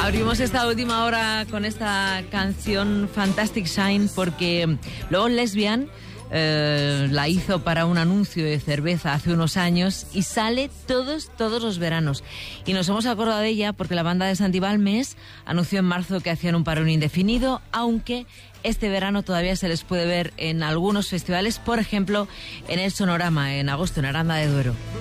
Abrimos esta última hora con esta canción Fantastic Shine porque Love Lesbian la hizo para un anuncio de cerveza hace unos años y sale todos los veranos. Y nos hemos acordado de ella porque la banda de Santi Balmes anunció en marzo que hacían un parón indefinido, aunque este verano todavía se les puede ver en algunos festivales, por ejemplo en el Sonorama en agosto en Aranda de Duero.